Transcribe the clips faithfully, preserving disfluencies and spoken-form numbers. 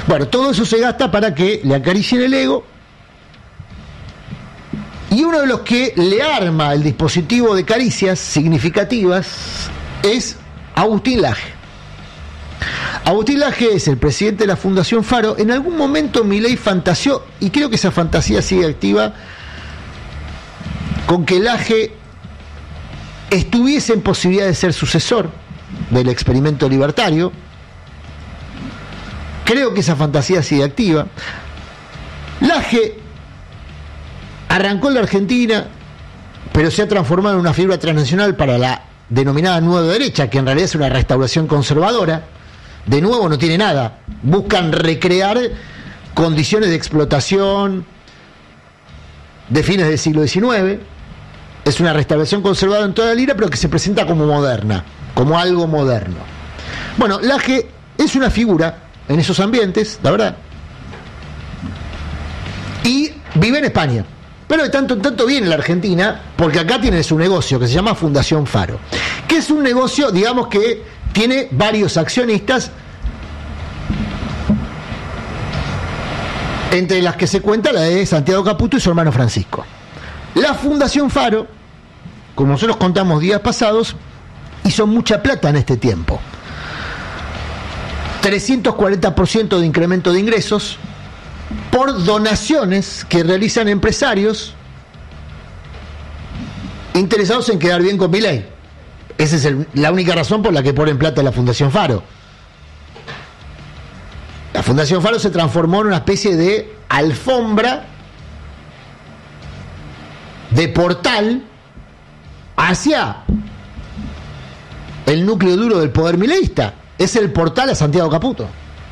Bueno, todo eso se gasta para que le acaricien el ego. Y uno de los que le arma el dispositivo de caricias significativas es Agustín Laje. Agustín Laje es el presidente de la Fundación Faro. En algún momento Milei fantaseó, y creo que esa fantasía sigue activa, con que Laje estuviese en posibilidad de ser sucesor del experimento libertario. Creo que esa fantasía sigue activa. Laje arrancó en la Argentina, pero se ha transformado en una figura transnacional para la denominada nueva derecha, que en realidad es una restauración conservadora. De nuevo no tiene nada. Buscan recrear condiciones de explotación de fines del siglo diecinueve. Es una restauración conservadora en toda la lira, pero que se presenta como moderna, como algo moderno. Bueno, Laje es una figura en esos ambientes, la verdad, y vive en España, pero de tanto en tanto viene a la Argentina, porque acá tiene su negocio que se llama Fundación Faro, que es un negocio, digamos, que tiene varios accionistas, entre las que se cuenta la de Santiago Caputo y su hermano Francisco. La Fundación Faro, como nosotros contamos días pasados, hizo mucha plata en este tiempo. trescientos cuarenta por ciento de incremento de ingresos por donaciones que realizan empresarios interesados en quedar bien con Milei. Esa es el, la única razón por la que ponen plata en la Fundación Faro. La Fundación Faro se transformó en una especie de alfombra, de portal hacia el núcleo duro del poder mileísta. Es el portal a Santiago Caputo.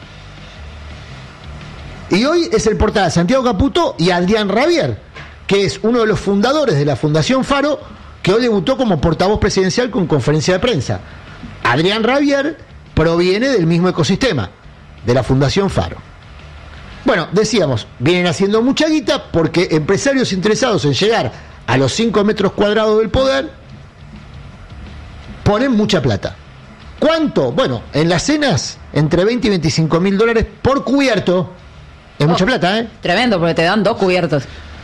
Y hoy es el portal a Santiago Caputo y a Adrián Rabier, que es uno de los fundadores de la Fundación Faro, que hoy debutó como portavoz presidencial con conferencia de prensa. Adrián Rabier proviene del mismo ecosistema, de la Fundación Faro. Bueno, decíamos, vienen haciendo mucha guita porque empresarios interesados en llegar a los cinco metros cuadrados del poder ponen mucha plata. ¿Cuánto? Bueno, en las cenas, entre veinte y veinticinco mil dólares por cubierto. Es oh, mucha plata, ¿eh? Tremendo, porque te dan dos cubiertos.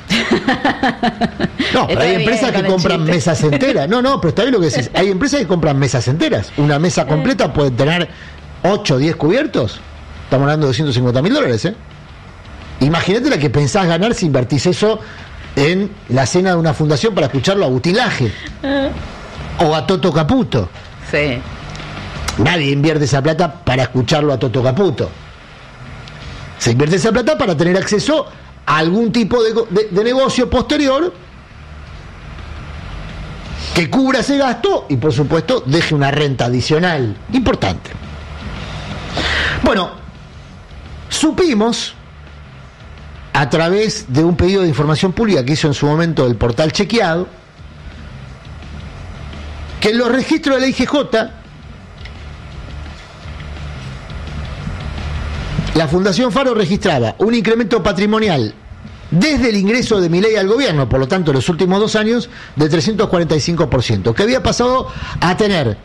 No, pero hay empresas que compran mesas enteras. No, no, pero está bien lo que decís. Hay empresas que compran mesas enteras. Una mesa completa puede tener ocho o diez cubiertos. Estamos hablando de doscientos cincuenta mil dólares, ¿eh? Imagínate la que pensás ganar si invertís eso en la cena de una fundación para escucharlo a Agustín Laje o a Toto Caputo. Sí. Nadie invierte esa plata para escucharlo a Toto Caputo. Se invierte esa plata para tener acceso a algún tipo de, de, de negocio posterior que cubra ese gasto y, por supuesto, deje una renta adicional importante. Bueno, supimos, a través de un pedido de información pública que hizo en su momento el portal Chequeado, que en los registros de la I G J la Fundación Faro registraba un incremento patrimonial desde el ingreso de Milei al gobierno, por lo tanto en los últimos dos años, de trescientos cuarenta y cinco por ciento, que había pasado a tener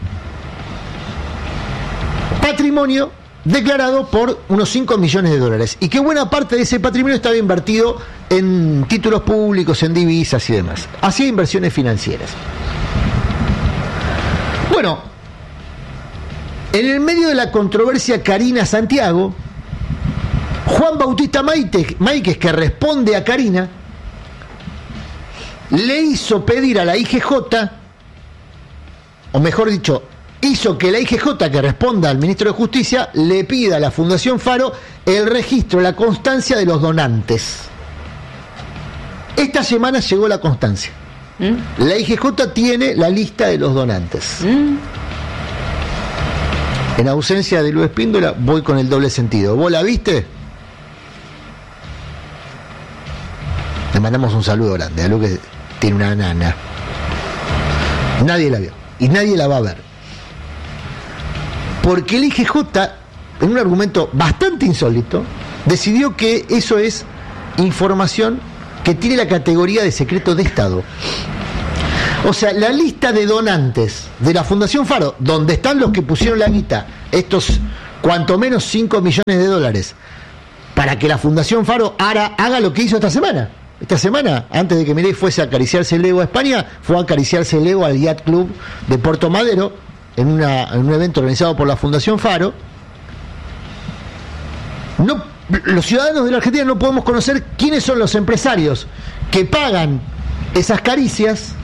patrimonio declarado por unos cinco millones de dólares, y que buena parte de ese patrimonio estaba invertido en títulos públicos, en divisas y demás. Hacía inversiones financieras. Bueno, en el medio de la controversia Karina Santiago, Juan Bautista Máiquez, que responde a Karina, le hizo pedir a la I G J, o mejor dicho, hizo que la I G J, que responda al ministro de Justicia, le pida a la Fundación Faro el registro, la constancia de los donantes. Esta semana llegó la constancia. ¿Mm? La I G J tiene la lista de los donantes. ¿Mm? En ausencia de Luis Espíndola, voy con el doble sentido. ¿Vos la viste? Le mandamos un saludo grande a lo que tiene una nana. Nadie la vio y nadie la va a ver. Porque el I G J, en un argumento bastante insólito, decidió que eso es información que tiene la categoría de secreto de Estado. O sea, la lista de donantes de la Fundación Faro, donde están los que pusieron la guita, estos cuanto menos cinco millones de dólares para que la Fundación Faro haga, haga lo que hizo esta semana. Esta semana, antes de que Milei fuese a acariciarse el ego a España, fue a acariciarse el ego al Yacht Club de Puerto Madero en, una, en un evento organizado por la Fundación Faro. No, los ciudadanos de la Argentina no podemos conocer quiénes son los empresarios que pagan esas caricias,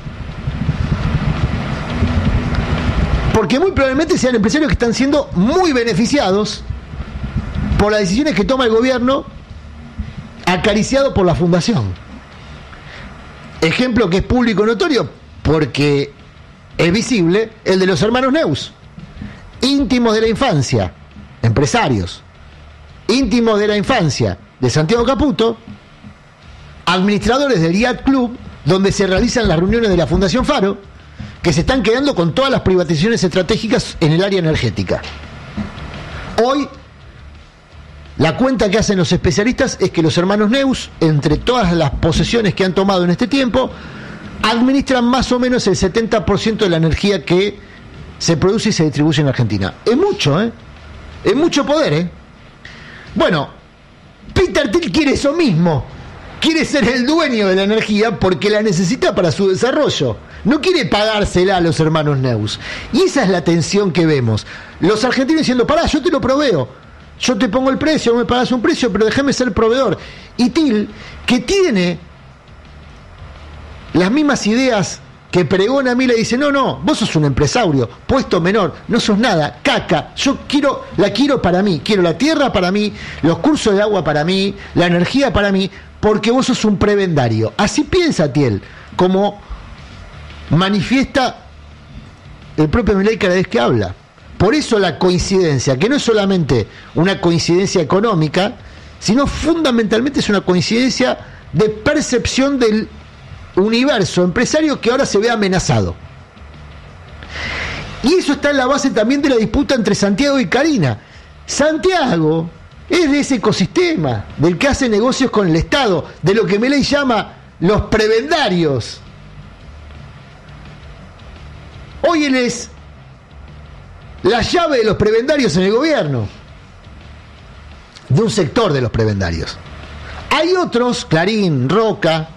porque muy probablemente sean empresarios que están siendo muy beneficiados por las decisiones que toma el gobierno, acariciado por la Fundación. Ejemplo que es público notorio, porque es visible, el de los hermanos Neus, íntimos de la infancia, empresarios, íntimos de la infancia de Santiago Caputo, administradores del Yacht Club, donde se realizan las reuniones de la Fundación Faro, que se están quedando con todas las privatizaciones estratégicas en el área energética. Hoy, la cuenta que hacen los especialistas es que los hermanos Neus, entre todas las posesiones que han tomado en este tiempo, administran más o menos el setenta por ciento de la energía que se produce y se distribuye en Argentina. Es mucho, ¿eh? Es mucho poder, ¿eh? Bueno, Peter Thiel quiere eso mismo. Quiere ser el dueño de la energía porque la necesita para su desarrollo. No quiere pagársela a los hermanos Neus. Y esa es la tensión que vemos. Los argentinos diciendo, pará, yo te lo proveo. Yo te pongo el precio, me pagas un precio, pero déjame ser proveedor. Y Thiel, que tiene las mismas ideas que pregona a mí, le dice, no, no, vos sos un empresario, puesto menor, no sos nada, caca, yo quiero, la quiero para mí, quiero la tierra para mí, los cursos de agua para mí, la energía para mí, porque vos sos un prebendario. Así piensa Thiel, como manifiesta el propio Milei cada vez que habla. Por eso la coincidencia, que no es solamente una coincidencia económica, sino fundamentalmente es una coincidencia de percepción del universo empresario que ahora se ve amenazado. Y eso está en la base también de la disputa entre Santiago y Karina. Santiago es de ese ecosistema, del que hace negocios con el Estado, de lo que Milei llama los prebendarios. Hoy él es la llave de los prebendarios en el gobierno, de un sector de los prebendarios. Hay otros, Clarín, Roca,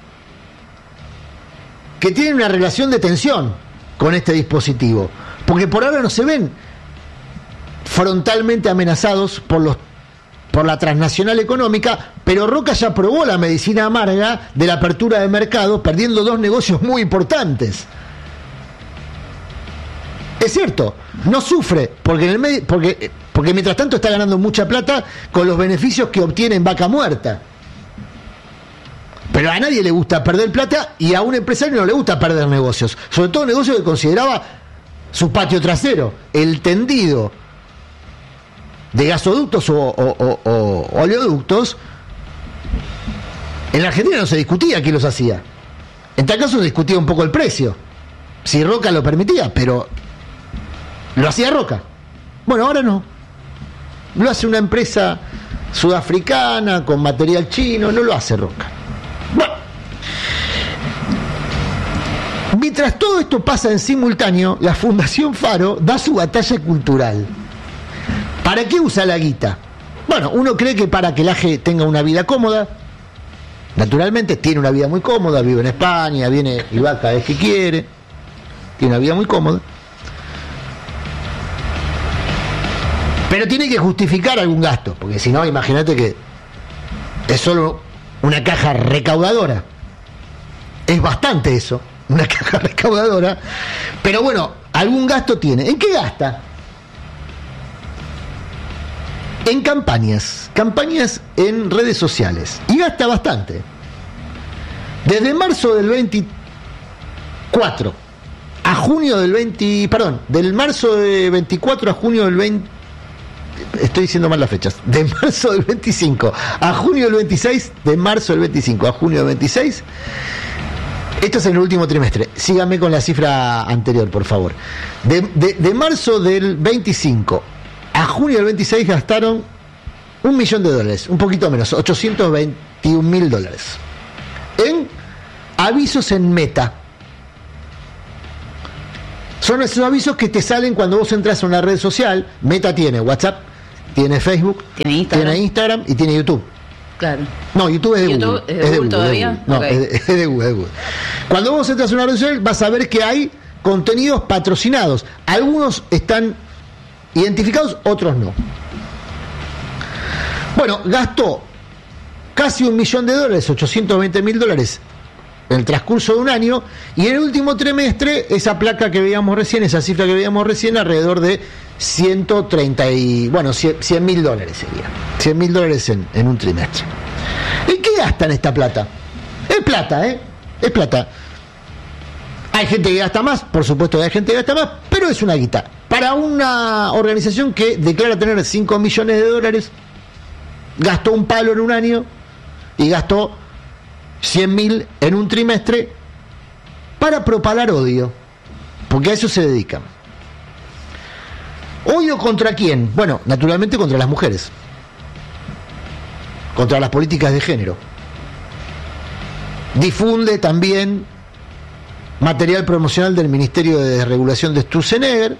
que tienen una relación de tensión con este dispositivo, porque por ahora no se ven frontalmente amenazados por los por la transnacional económica, pero Roca ya probó la medicina amarga de la apertura de mercado, perdiendo dos negocios muy importantes. Es cierto, no sufre, porque, en el medio, porque, porque mientras tanto está ganando mucha plata con los beneficios que obtiene en Vaca Muerta. Pero a nadie le gusta perder plata y a un empresario no le gusta perder negocios, sobre todo negocios que consideraba su patio trasero, el tendido de gasoductos o, o, o, o oleoductos. En la Argentina no se discutía quién los hacía. En tal caso se discutía un poco el precio, si Roca lo permitía, pero lo hacía Roca. Bueno, ahora no. Lo hace una empresa sudafricana con material chino, no lo hace Roca. Bueno, mientras todo esto pasa en simultáneo, la Fundación Faro da su batalla cultural. ¿Para qué usa la guita? Bueno, uno cree que para que el A G E tenga una vida cómoda. Naturalmente tiene una vida muy cómoda, vive en España, viene y va cada vez que quiere, tiene una vida muy cómoda, pero tiene que justificar algún gasto, porque si no, imagínate que es solo una caja recaudadora. Es bastante eso, una caja recaudadora, pero bueno, algún gasto tiene. ¿En qué gasta? En campañas, campañas en redes sociales, y gasta bastante. Desde marzo del veinticuatro a junio del veinte, perdón, del marzo de veinticuatro a junio del veinte, estoy diciendo mal las fechas, de marzo del veinticinco a junio del veintiséis, de marzo del veinticinco a junio del veintiséis, esto es en el último trimestre, síganme con la cifra anterior, por favor, de, de, de marzo del veinticinco a junio del veintiséis gastaron un millón de dólares, un poquito menos, ochocientos veintiún mil dólares, en avisos en Meta. Son esos avisos que te salen cuando vos entras a una red social. Meta tiene WhatsApp, tiene Facebook, tiene Instagram, tiene Instagram y tiene YouTube. Claro. No, YouTube es de YouTube Google. ¿Es de, es de Google todavía? Es de Google. No, okay. es, de, es de Google, es de Google. Cuando vos entras a una red social vas a ver que hay contenidos patrocinados. Algunos están identificados, otros no. Bueno, gastó casi un millón de dólares, ochocientos veinte mil dólares en el transcurso de un año, y en el último trimestre esa placa que veíamos recién, esa cifra que veíamos recién, alrededor de ciento treinta y, bueno, cien mil dólares sería, cien mil dólares en, en un trimestre. ¿En qué gastan esta plata? Es plata, ¿eh? Es plata. Hay gente que gasta más, por supuesto que hay gente que gasta más, pero es una guita. Para una organización que declara tener cinco millones de dólares, gastó un palo en un año y gastó cien mil en un trimestre para propalar odio, porque a eso se dedican. ¿Odio contra quién? Bueno, naturalmente contra las mujeres, contra las políticas de género. Difunde también material promocional del Ministerio de Desregulación de Sturzenegger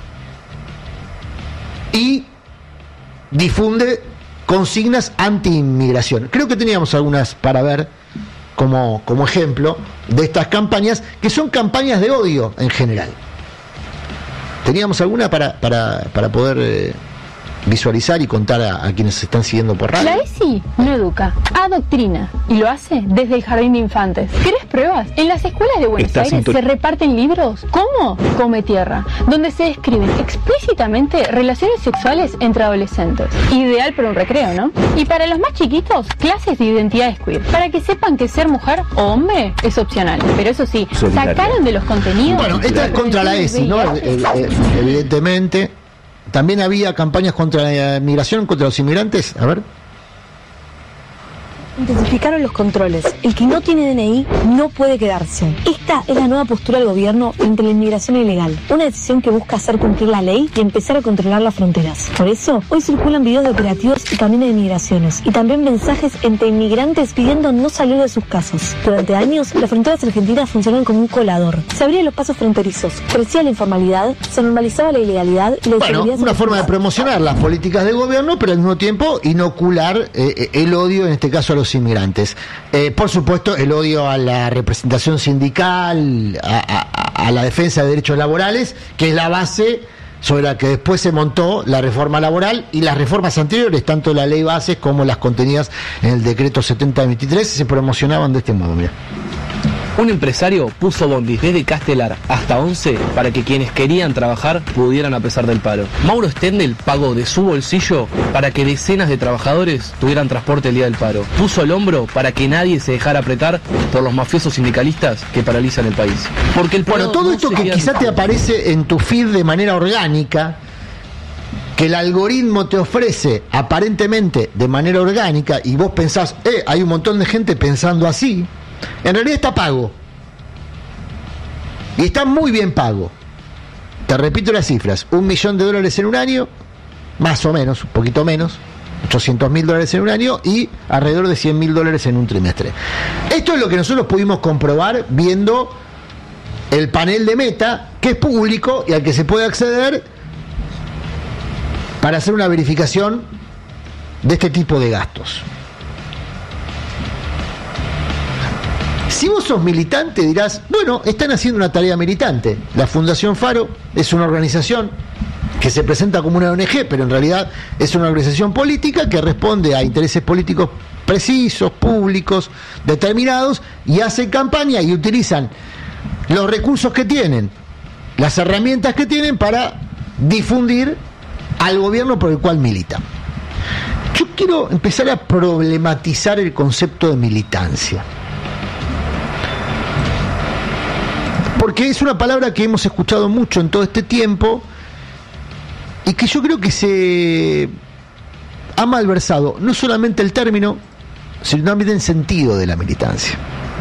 y difunde consignas anti-inmigración. Creo que teníamos algunas para ver como, como ejemplo de estas campañas, que son campañas de odio en general. ¿Teníamos alguna para, para, para poder eh, visualizar y contar a, a quienes se están siguiendo por radio? La ESI no educa, adoctrina, y lo hace desde el jardín de infantes. ¿Querés pruebas? En las escuelas de Buenos Aires se reparten libros ¿Cómo? Come Tierra?, donde se describen explícitamente relaciones sexuales entre adolescentes. Ideal para un recreo, ¿no? Y para los más chiquitos, clases de identidades queer, para que sepan que ser mujer o hombre es opcional. Pero eso sí, solidaria. Sacaron de los contenidos... Bueno, esta es contra la ESI, ¿no? Evidentemente. También había campañas contra la migración, contra los inmigrantes. A ver. Intensificaron los controles. El que no tiene D N I no puede quedarse. Esta es la nueva postura del gobierno frente a la inmigración ilegal. Una decisión que busca hacer cumplir la ley y empezar a controlar las fronteras. Por eso, hoy circulan videos de operativos y camiones de migraciones. Y también mensajes entre inmigrantes pidiendo no salir de sus casas. Durante años, las fronteras argentinas funcionaron como un colador. Se abrían los pasos fronterizos, crecía la informalidad, se normalizaba la ilegalidad y la bueno, una forma de promocionar las políticas de gobierno, pero al mismo tiempo inocular eh, el odio, en este caso a los inmigrantes. Eh, por supuesto, el odio a la representación sindical, a, a, a la defensa de derechos laborales, que es la base sobre la que después se montó la reforma laboral, y las reformas anteriores, tanto la ley bases como las contenidas en el decreto setenta veintitrés, se promocionaban de este modo. Mira. Un empresario puso bondis desde Castelar hasta Once para que quienes querían trabajar pudieran a pesar del paro. Mauro Stendel pagó de su bolsillo para que decenas de trabajadores tuvieran transporte el día del paro. Puso el hombro para que nadie se dejara apretar por los mafiosos sindicalistas que paralizan el país. Porque el bueno, todo esto que quizá te aparece en tu feed de manera orgánica, que el algoritmo te ofrece aparentemente de manera orgánica, y vos pensás, eh, hay un montón de gente pensando así, en realidad está pago. Y está muy bien pago. Te repito las cifras: un millón de dólares en un año, más o menos, un poquito menos, ochocientos mil dólares en un año, y alrededor de cien mil dólares en un trimestre. Esto es lo que nosotros pudimos comprobar viendo el panel de Meta, que es público y al que se puede acceder para hacer una verificación de este tipo de gastos. Si vos sos militante, dirás, bueno, están haciendo una tarea militante. La Fundación Faro es una organización que se presenta como una O N G, pero en realidad es una organización política que responde a intereses políticos precisos, públicos, determinados, y hace campaña y utilizan los recursos que tienen, las herramientas que tienen para difundir al gobierno por el cual militan. Yo quiero empezar a problematizar el concepto de militancia, porque es una palabra que hemos escuchado mucho en todo este tiempo y que yo creo que se ha malversado no solamente el término, sino también el sentido de la militancia.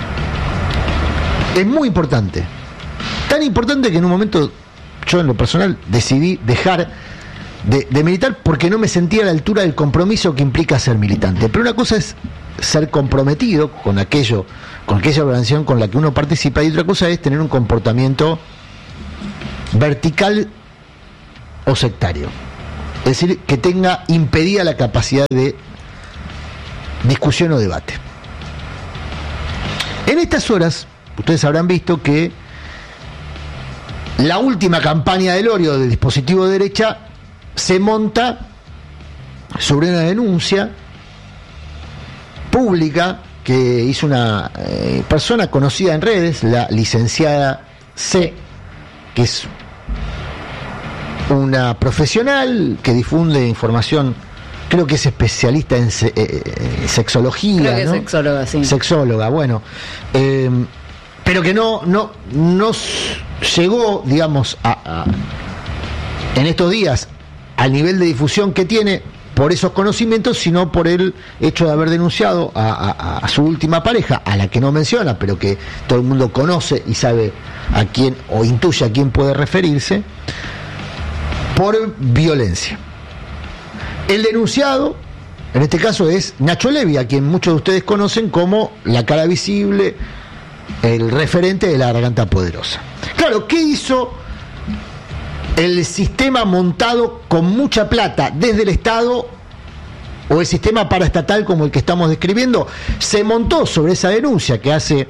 Es muy importante, tan importante que en un momento yo en lo personal decidí dejar de, de militar porque no me sentía a la altura del compromiso que implica ser militante. Pero una cosa es ser comprometido con aquello, con aquella organización con la que uno participa, y otra cosa es tener un comportamiento vertical o sectario. Es decir, que tenga impedida la capacidad de discusión o debate. En estas horas, ustedes habrán visto que la última campaña del Orio del dispositivo de derecha se monta sobre una denuncia pública que hizo una eh, persona conocida en redes, la licenciada C, que es una profesional que difunde información, creo que es especialista en se, eh, sexología, creo que ¿no? es sexóloga, sí. Sexóloga, bueno, eh, pero que no, no, no llegó, digamos, a, a, en estos días al nivel de difusión que tiene por esos conocimientos, sino por el hecho de haber denunciado a, a, a su última pareja, a la que no menciona, pero que todo el mundo conoce y sabe a quién, o intuye a quién puede referirse, por violencia. El denunciado, en este caso, es Nacho Levi, a quien muchos de ustedes conocen como la cara visible, el referente de la Garganta Poderosa. Claro, ¿qué hizo el sistema montado con mucha plata desde el Estado, o el sistema paraestatal como el que estamos describiendo? Se montó sobre esa denuncia que hace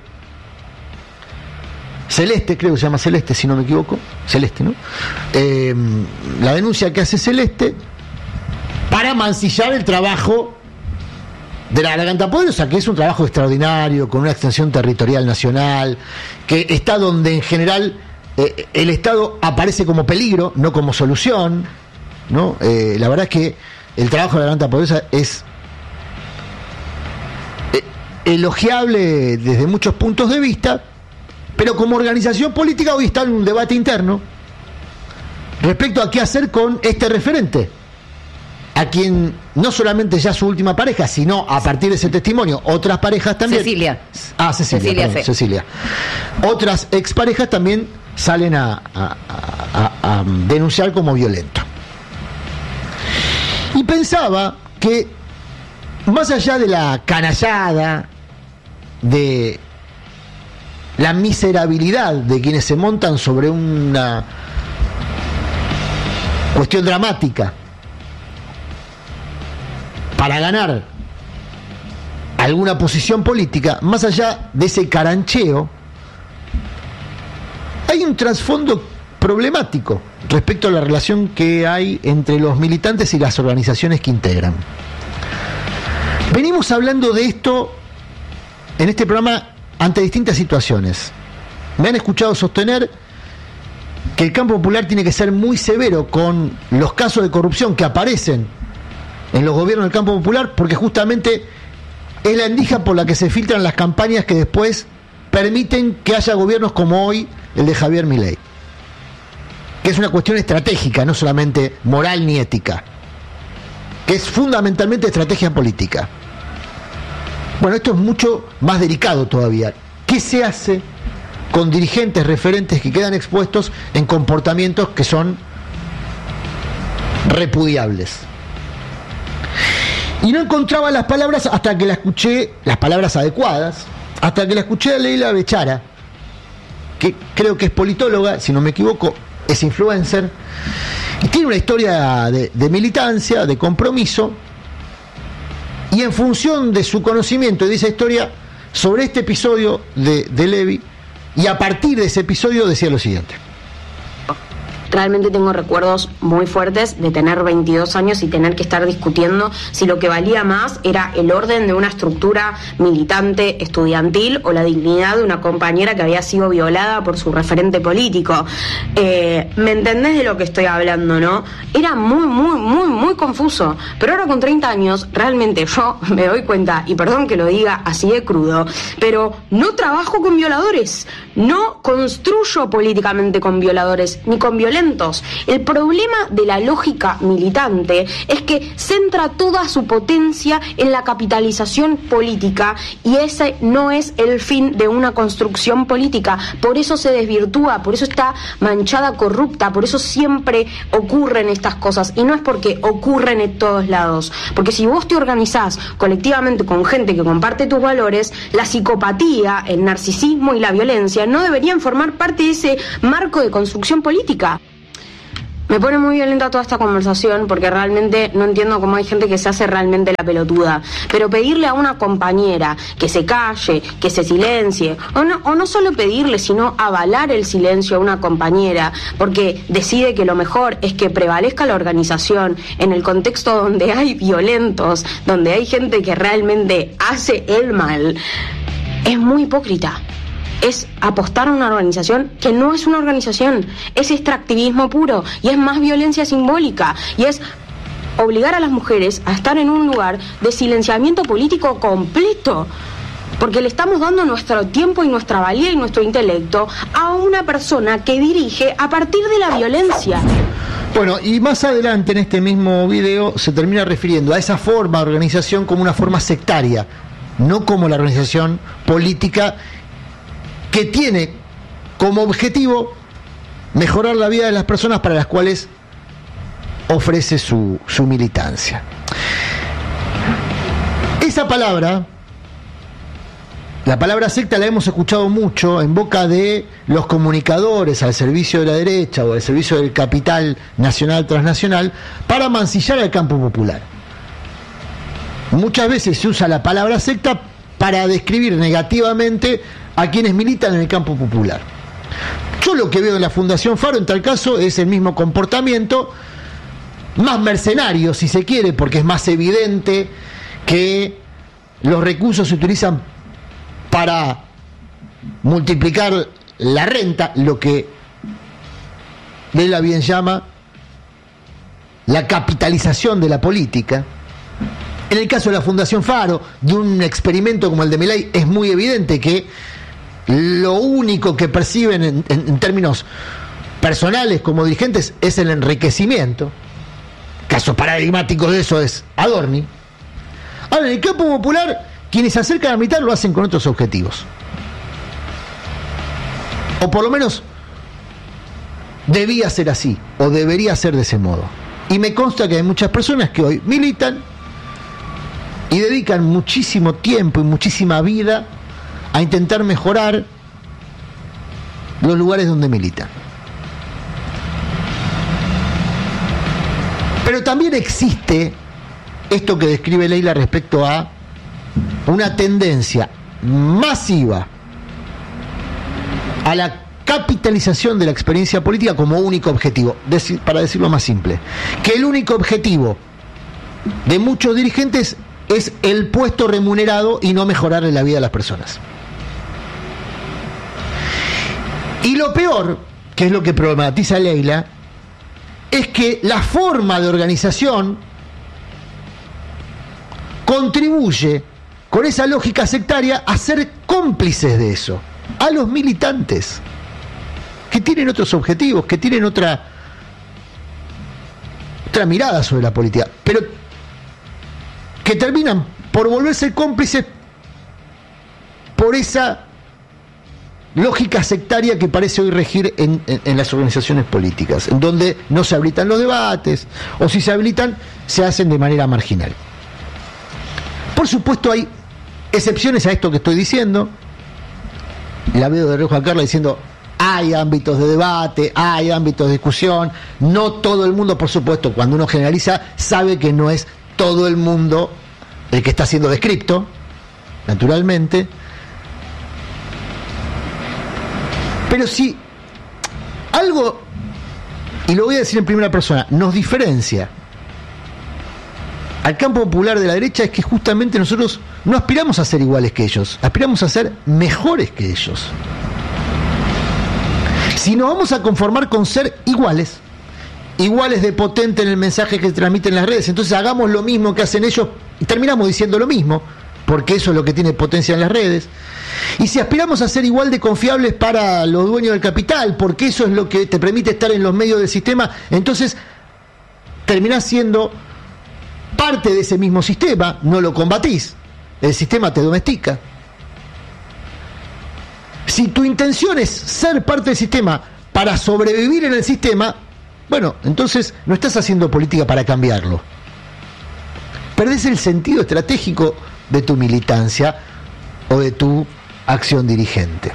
Celeste, creo que se llama Celeste, si no me equivoco, Celeste, ¿no? Eh, la denuncia que hace Celeste para mancillar el trabajo de la Garganta Poderosa, que es un trabajo extraordinario, con una extensión territorial nacional, que está donde en general eh, el Estado aparece como peligro, no como solución, ¿no? Eh, la verdad es que el trabajo de la Garganta Poderosa es eh, elogiable desde muchos puntos de vista, pero como organización política hoy está en un debate interno respecto a qué hacer con este referente, a quien no solamente ya su última pareja, sino a partir de ese testimonio, otras parejas también. Cecilia. Ah, Cecilia, Cecilia, perdón, sí. Cecilia. Otras exparejas también salen a, a, a, a denunciar como violento. Y pensaba que, más allá de la canallada, de la miserabilidad de quienes se montan sobre una cuestión dramática para ganar alguna posición política, más allá de ese carancheo, hay un trasfondo problemático respecto a la relación que hay entre los militantes y las organizaciones que integran. Venimos hablando de esto en este programa ante distintas situaciones. Me han escuchado sostener que el campo popular tiene que ser muy severo con los casos de corrupción que aparecen en los gobiernos del campo popular, porque justamente es la endija por la que se filtran las campañas que después permiten que haya gobiernos como hoy el de Javier Milei, que es una cuestión estratégica, no solamente moral ni ética, que es fundamentalmente estrategia política. Bueno, esto es mucho más delicado todavía. ¿Qué se hace con dirigentes, referentes que quedan expuestos en comportamientos que son repudiables? Y no encontraba las palabras hasta que la escuché, las palabras adecuadas, hasta que la escuché a Leila Bechara, que creo que es politóloga, si no me equivoco, es influencer, y tiene una historia de, de militancia, de compromiso, y en función de su conocimiento y de esa historia sobre este episodio de, de Levi, y a partir de ese episodio decía lo siguiente. Realmente tengo recuerdos muy fuertes de tener veintidós años y tener que estar discutiendo si lo que valía más era el orden de una estructura militante estudiantil o la dignidad de una compañera que había sido violada por su referente político. Eh, ¿Me entendés de lo que estoy hablando, no? Era muy, muy, muy, muy confuso. Pero ahora con treinta años, realmente yo me doy cuenta, y perdón que lo diga así de crudo, pero no trabajo con violadores, no construyo políticamente con violadores, ni con violentos. El problema de la lógica militante es que centra toda su potencia en la capitalización política, y ese no es el fin de una construcción política. Por eso se desvirtúa, por eso está manchada, corrupta, por eso siempre ocurren estas cosas, y no es porque ocurren en todos lados, porque si vos te organizás colectivamente con gente que comparte tus valores, la psicopatía, el narcisismo y la violencia no deberían formar parte de ese marco de construcción política. Me pone muy violenta toda esta conversación porque realmente no entiendo cómo hay gente que se hace realmente la pelotuda. Pero pedirle a una compañera que se calle, que se silencie, o no, o no solo pedirle, sino avalar el silencio a una compañera porque decide que lo mejor es que prevalezca la organización en el contexto donde hay violentos, donde hay gente que realmente hace el mal, es muy hipócrita. Es apostar a una organización que no es una organización, es extractivismo puro y es más violencia simbólica y es obligar a las mujeres a estar en un lugar de silenciamiento político completo, porque le estamos dando nuestro tiempo y nuestra valía y nuestro intelecto a una persona que dirige a partir de la violencia. Bueno, y más adelante en este mismo video se termina refiriendo a esa forma de organización como una forma sectaria, no como la organización política que tiene como objetivo mejorar la vida de las personas para las cuales ofrece su, su militancia. Esa palabra, la palabra secta, la hemos escuchado mucho en boca de los comunicadores al servicio de la derecha o al servicio del capital nacional transnacional para mancillar al campo popular. Muchas veces se usa la palabra secta para describir negativamente a quienes militan en el campo popular. Yo lo que veo en la Fundación Faro en tal caso es el mismo comportamiento, más mercenario si se quiere, porque es más evidente que los recursos se utilizan para multiplicar la renta, lo que Lela bien llama la capitalización de la política. En el caso de la Fundación Faro, de un experimento como el de Milei, es muy evidente que lo único que perciben en, en, en términos personales como dirigentes es el enriquecimiento. Caso paradigmático de eso es Adorni. Ahora, en el campo popular, quienes se acercan a militar lo hacen con otros objetivos. O por lo menos debía ser así, o debería ser de ese modo. Y me consta que hay muchas personas que hoy militan y dedican muchísimo tiempo y muchísima vida a intentar mejorar los lugares donde militan. Pero también existe esto que describe Leila respecto a una tendencia masiva a la capitalización de la experiencia política como único objetivo, para decirlo más simple, que el único objetivo de muchos dirigentes es el puesto remunerado y no mejorarle la vida a las personas. Y lo peor, que es lo que problematiza Leila, es que la forma de organización contribuye con esa lógica sectaria a ser cómplices de eso, a los militantes, que tienen otros objetivos, que tienen otra, otra mirada sobre la política, pero que terminan por volverse cómplices por esa lógica sectaria que parece hoy regir en, en, en las organizaciones políticas, en donde no se habilitan los debates, o si se habilitan, se hacen de manera marginal. Por supuesto hay excepciones a esto que estoy diciendo. La veo de reojo a Carla diciendo hay ámbitos de debate, hay ámbitos de discusión, no todo el mundo, por supuesto, cuando uno generaliza, sabe que no es todo el mundo el que está siendo descripto, naturalmente. Pero si algo, y lo voy a decir en primera persona, nos diferencia al campo popular de la derecha, es que justamente nosotros no aspiramos a ser iguales que ellos, aspiramos a ser mejores que ellos. Si nos vamos a conformar con ser iguales, iguales de potente en el mensaje que transmiten las redes, entonces hagamos lo mismo que hacen ellos y terminamos diciendo lo mismo, porque eso es lo que tiene potencia en las redes. Y si aspiramos a ser igual de confiables para los dueños del capital, porque eso es lo que te permite estar en los medios del sistema, entonces terminás siendo parte de ese mismo sistema, no lo combatís, el sistema te domestica. Si tu intención es ser parte del sistema para sobrevivir en el sistema, bueno, entonces no estás haciendo política para cambiarlo. Perdés el sentido estratégico de tu militancia o de tu acción dirigente.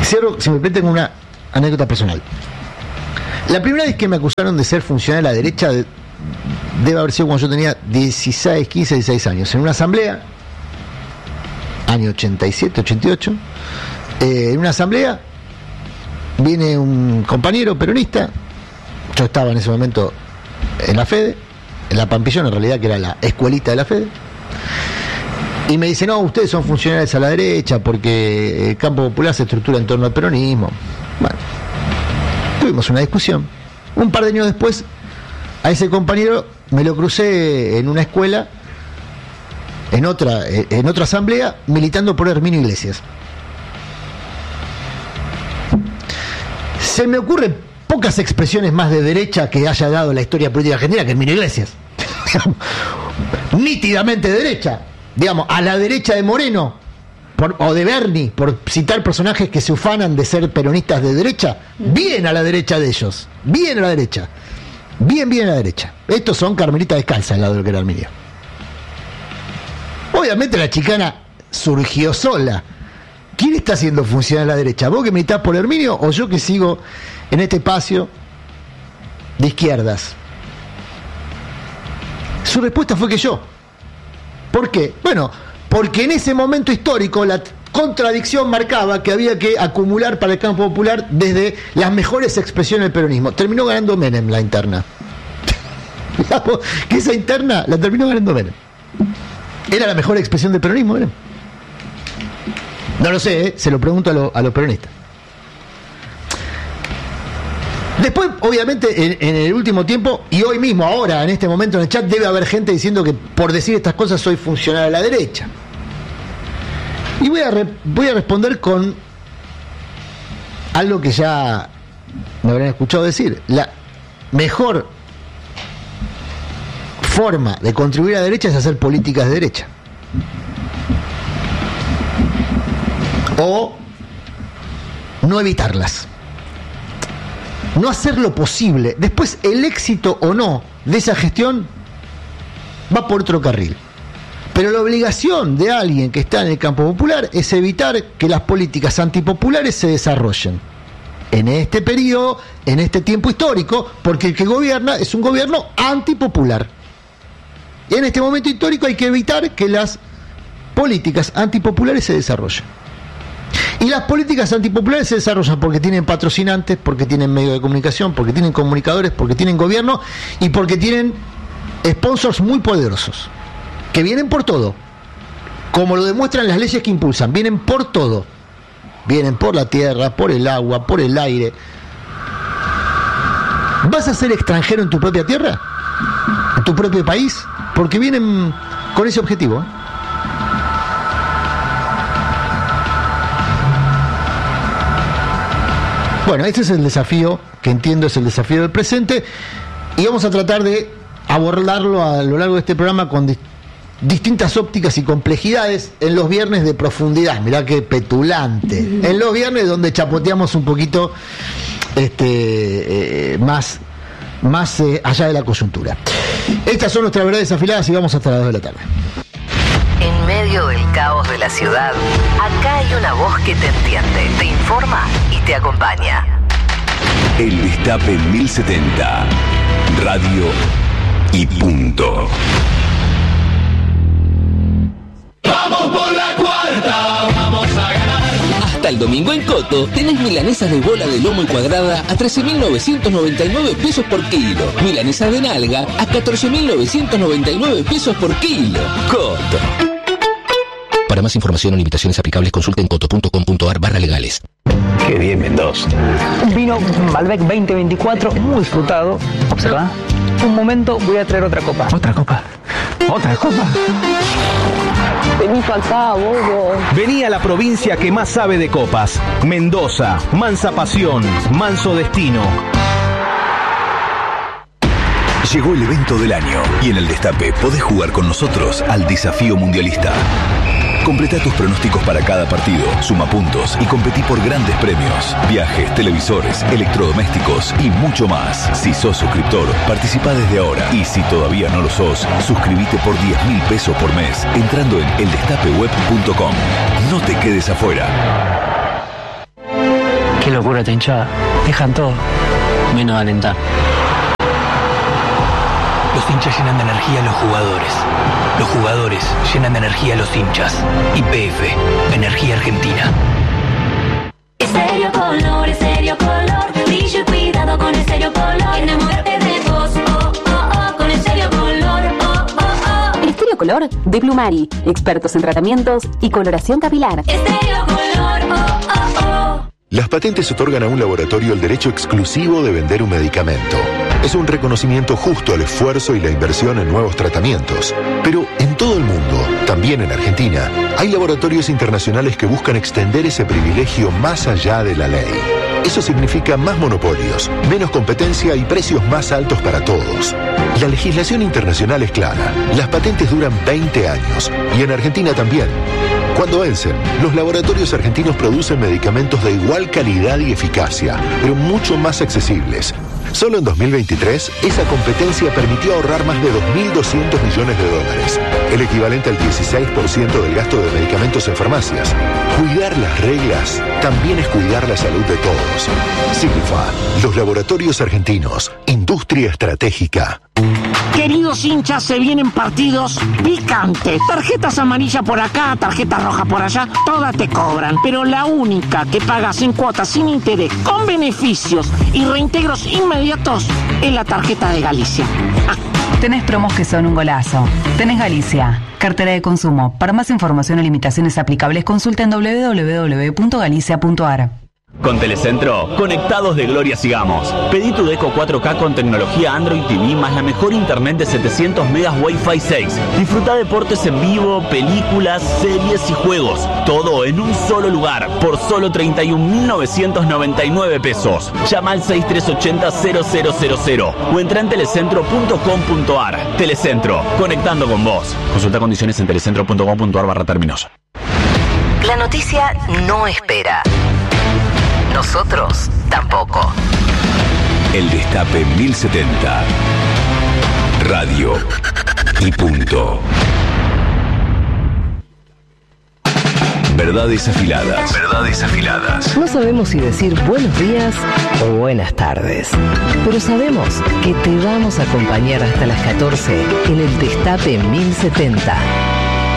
Cierro, si me permiten, una anécdota personal. La primera vez que me acusaron de ser funcionario a la derecha de, debe haber sido cuando yo tenía dieciséis, quince, dieciséis años, en una asamblea, año ochenta y siete, ochenta y ocho, eh, en una asamblea viene un compañero peronista, yo estaba en ese momento en la Fede, en la Pampillón en realidad, que era la escuelita de la Fede, y me dice, no, ustedes son funcionarios a la derecha porque el campo popular se estructura en torno al peronismo. Bueno, tuvimos una discusión. Un par de años después, a ese compañero me lo crucé en una escuela, en otra, en otra asamblea, militando por Herminio Iglesias. Se me ocurren pocas expresiones más de derecha que haya dado la historia política argentina que Herminio Iglesias. Nítidamente de derecha. Digamos, a la derecha de Moreno, por, o de Berni, por citar personajes que se ufanan de ser peronistas de derecha, bien a la derecha de ellos, bien a la derecha, bien, bien a la derecha. Estos son Carmelita descalza al lado de lo que era Herminio. Obviamente la chicana surgió sola. ¿Quién está haciendo funcionar a la derecha? ¿Vos que militás por Herminio o yo que sigo en este espacio de izquierdas? Su respuesta fue que yo. ¿Por qué? Bueno, porque en ese momento histórico la contradicción marcaba que había que acumular para el campo popular desde las mejores expresiones del peronismo. Terminó ganando Menem la interna. Que esa interna la terminó ganando Menem. ¿Era la mejor expresión del peronismo, Menem? No lo sé, ¿eh? Se lo pregunto a, lo, a los peronistas. Después, obviamente, en, en el último tiempo, y hoy mismo, ahora, en este momento en el chat, debe haber gente diciendo que por decir estas cosas soy funcionario a la derecha. Y voy a, re, voy a responder con algo que ya me habrán escuchado decir. La mejor forma de contribuir a la derecha es hacer políticas de derecha. O no evitarlas. No hacer lo posible. Después el éxito o no de esa gestión va por otro carril. Pero la obligación de alguien que está en el campo popular es evitar que las políticas antipopulares se desarrollen en este periodo, en este tiempo histórico, porque el que gobierna es un gobierno antipopular. Y en este momento histórico hay que evitar que las políticas antipopulares se desarrollen. Y las políticas antipopulares se desarrollan porque tienen patrocinantes, porque tienen medios de comunicación, porque tienen comunicadores, porque tienen gobierno y porque tienen sponsors muy poderosos, que vienen por todo, como lo demuestran las leyes que impulsan, vienen por todo, vienen por la tierra, por el agua, por el aire. ¿Vas a ser extranjero en tu propia tierra? ¿En tu propio país? Porque vienen con ese objetivo, ¿eh? Bueno, este es el desafío, que entiendo es el desafío del presente, y vamos a tratar de abordarlo a lo largo de este programa con di- distintas ópticas y complejidades en los viernes de profundidad. Mirá qué petulante. En los viernes donde chapoteamos un poquito este, eh, más, más eh, allá de la coyuntura. Estas son nuestras verdades afiladas y vamos hasta las dos de la tarde. En medio del caos de la ciudad, acá hay una voz que te entiende, te informa y te acompaña. El Destape mil setenta. Radio y punto. Vamos por la cuarta, vamos a ganar. Hasta el domingo en Coto tenés milanesas de bola de lomo y cuadrada a trece mil novecientos noventa y nueve pesos por kilo. Milanesas de nalga a catorce mil novecientos noventa y nueve pesos por kilo. Coto. Para más información o limitaciones aplicables, consulten coto punto com punto ar barra legales. Qué bien, Mendoza. Un vino Malbec veinte veinticuatro, muy disfrutado. Observa. Un momento, voy a traer otra copa. ¿Otra copa? ¿Otra copa? Vení para acá, bobo. Vení a la provincia que más sabe de copas. Mendoza, mansa pasión, manso destino. Llegó el evento del año y en el Destape podés jugar con nosotros al desafío mundialista. Completa tus pronósticos para cada partido, suma puntos y competí por grandes premios, viajes, televisores, electrodomésticos y mucho más. Si sos suscriptor, participa desde ahora. Y si todavía no lo sos, suscríbete por diez mil pesos por mes entrando en el destape web punto com. No te quedes afuera. Qué locura esta hinchada. Dejan todo, menos alentar. Los hinchas llenan de energía a los jugadores. Los jugadores llenan de energía a los hinchas. Y P F, Energía Argentina. Estéreo Color, Estéreo Color, brillo y cuidado con Estéreo Color. Enamórate de vos, oh, oh, oh, con Estéreo Color, oh, oh, oh. Estéreo Color de Plumari, expertos en tratamientos y coloración capilar. Estéreo Color, oh, oh, oh. Las patentes otorgan a un laboratorio el derecho exclusivo de vender un medicamento. Es un reconocimiento justo al esfuerzo y la inversión en nuevos tratamientos. Pero en todo el mundo, también en Argentina, hay laboratorios internacionales que buscan extender ese privilegio más allá de la ley. Eso significa más monopolios, menos competencia y precios más altos para todos. La legislación internacional es clara. Las patentes duran veinte años y en Argentina también. Cuando vencen, los laboratorios argentinos producen medicamentos de igual calidad y eficacia, pero mucho más accesibles. Solo en dos mil veintitrés, esa competencia permitió ahorrar más de dos mil doscientos millones de dólares, el equivalente al dieciséis por ciento del gasto de medicamentos en farmacias. Cuidar las reglas también es cuidar la salud de todos. Signifa, los laboratorios argentinos, industria estratégica. Queridos hinchas, se vienen partidos picantes. Tarjetas amarillas por acá, tarjeta roja por allá, todas te cobran. Pero la única que pagas en cuotas sin interés, con beneficios y reintegros inmediatos, es la tarjeta de Galicia. Ah. Tenés promos que son un golazo. Tenés Galicia, cartera de consumo. Para más información o limitaciones aplicables, consulta en doble u doble u doble u punto galicia punto a r. Con Telecentro, conectados de gloria sigamos. Pedí tu Deco cuatro K con tecnología Android T V más la mejor internet de setecientos megas Wi-Fi seis. Disfruta deportes en vivo, películas, series y juegos. Todo en un solo lugar, por solo treinta y un mil novecientos noventa y nueve pesos. Llama al seis tres ocho cero cero cero cero cero o entra en telecentro punto com punto a r. Telecentro, conectando con vos. Consulta condiciones en telecentro punto com punto a r barra términos. La noticia no espera. Nosotros tampoco. El Destape mil setenta. Radio y punto. Verdades afiladas. Verdades afiladas. No sabemos si decir buenos días o buenas tardes, pero sabemos que te vamos a acompañar hasta las catorce en el Destape mil setenta.